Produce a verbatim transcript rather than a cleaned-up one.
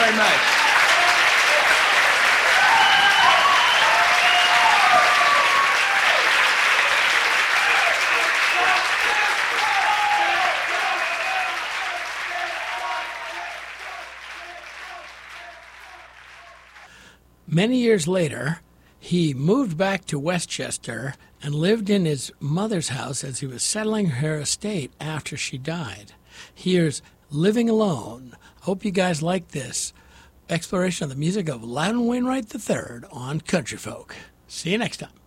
very much. Many years later, he moved back to Westchester and lived in his mother's house as he was settling her estate after she died. Here's Living Alone. Hope you guys like this exploration of the music of Loudon Wainwright the third on Country Folk. See you next time.